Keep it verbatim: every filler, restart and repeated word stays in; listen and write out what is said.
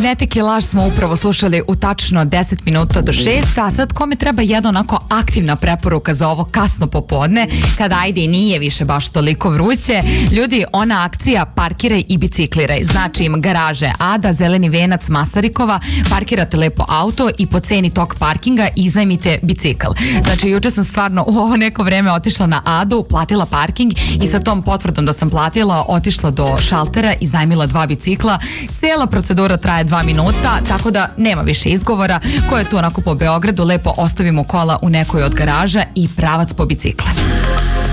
Magnetic i laž smo upravo slušali u tačno deset minuta do šest, a sad kome treba jedna onako aktivna preporuka za ovo kasno popodne, kada ajde i nije više baš toliko vruće. Ljudi, ona akcija parkiraj i bicikliraj. Znači im garaže Ada, Zeleni venac, Masarikova, parkirate lepo auto i po ceni tog parkinga iznajmite bicikl. Znači juče sam stvarno u ovo neko vreme otišla na Adu, platila parking i sa tom potvrdom da sam platila otišla do šaltera, iznajmila dva bicikla. Cijela procedura traje dva minuta, tako da nema više izgovora. Ko je tu onako po Beogradu, lepo ostavimo kola u nekoj od garaža i pravac po bicikle.